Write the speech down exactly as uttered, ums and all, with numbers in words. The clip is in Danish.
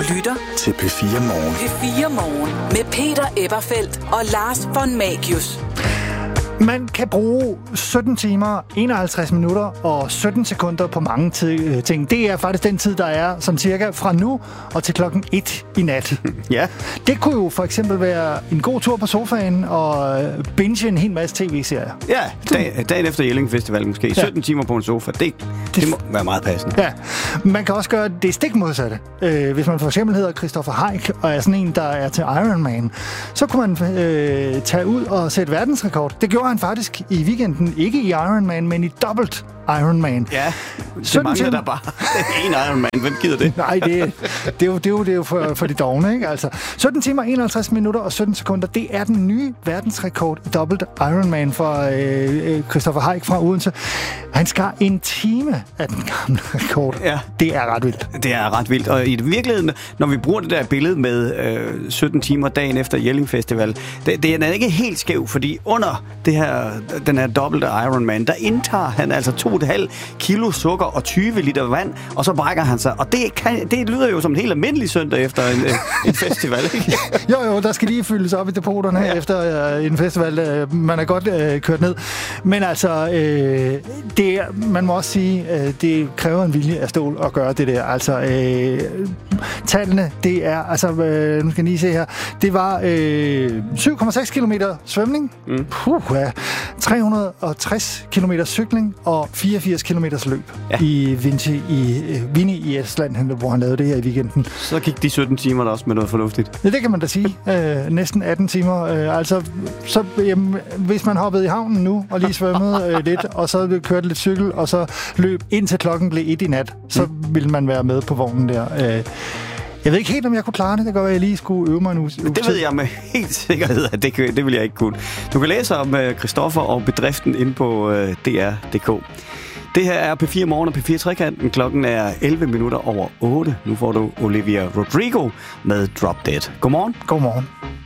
lytter til P fire Morgen. P fire Morgen med Peter Eberfeldt og Lars von Magius. Man kan bruge sytten timer, enoghalvtreds minutter og sytten sekunder på mange t- ting. Det er faktisk den tid, der er sådan cirka fra nu og til klokken et i nat. Ja. Det kunne jo for eksempel være en god tur på sofaen og binge en hel masse tv-serier. Ja, dag, dagen efter Jelling Festival måske. sytten ja. timer på en sofa, det, det må være meget passende. Ja, man kan også gøre det stik modsatte. Øh, hvis man for eksempel hedder Christopher Heik og er sådan en, der er til Ironman, så kunne man øh, tage ud og sætte verdensrekord. Det gjorde han faktisk i weekenden, ikke i Ironman, men i dobbelt Ironman. Ja, det mangler der bare en Ironman. Hvem gider det? Nej, det, det, er jo, det, er jo, det er jo for, for de dogne, ikke? Altså, sytten timer, enoghalvtreds minutter og sytten sekunder, det er den nye verdensrekord i dobbelt Ironman for øh, Christopher Heik fra Odense. Han skar en time af den gamle rekord. Ja. Det er ret vildt. Det er ret vildt. Og i virkeligheden, når vi bruger det der billede med øh, sytten timer dagen efter Jelling Festival, det, det er ikke helt skæv, fordi under det her, den her dobbelte Ironman, der indtager han altså to komma fem kilo sukker og tyve liter vand, og så brækker han sig. Og det, kan, det lyder jo som en helt almindelig søndag efter en, en festival, ikke? Jo, jo, der skal lige fyldes op i depoterne ja. efter øh, en festival. Øh, man er godt øh, kørt ned. Men altså, øh, det, man må også sige, øh, det kræver en vilje af stål at gøre det der. Altså, øh, tallene, det er, altså, øh, nu skal jeg lige se her, det var øh, syv komma seks kilometer svømning, mm. Puh, ja, tre hundrede og tres kilometer cykling og fireogfirs kilometers løb ja. i Vinci i øh, Vini i Estland, hvor han lavede det her i weekenden. Så gik de sytten timer der også med noget fornuftigt. Ja, det kan man da sige. Øh, næsten atten timer. Øh, altså, så, jamen, hvis man hoppede i havnen nu og lige svømmede øh, lidt, og så kørte lidt cykel, og så løb indtil klokken blev et i nat, så mm. ville man være med på vognen der. Øh, Jeg ved ikke helt, om jeg kunne klare det. Det går, at jeg lige skulle øve mig en uge. Det ved jeg med helt sikkerhed, at det, det vil jeg ikke kunne. Du kan læse om uh, Christoffer og bedriften inde på uh, D R punktum d k. Det her er P fire Morgen og P fire Trekanten. Klokken er elleve minutter over otte. Nu får du Olivia Rodrigo med Drop Dead. Godmorgen. Godmorgen.